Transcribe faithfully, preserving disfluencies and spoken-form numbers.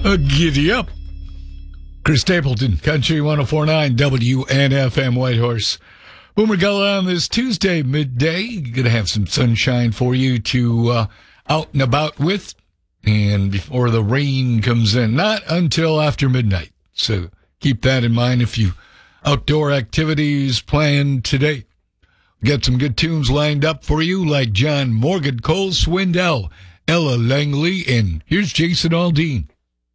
Uh, giddy up. Chris Stapleton, Country one oh four point nine W N F M Whitehorse. Boomer Gullah on this Tuesday midday. Going to have some sunshine for you to uh, out and about with. And before the rain comes in, not until after midnight. So keep that in mind if you outdoor activities planned today. Got some good tunes lined up for you like John Morgan, Cole Swindell, Ella Langley, and here's Jason Aldean.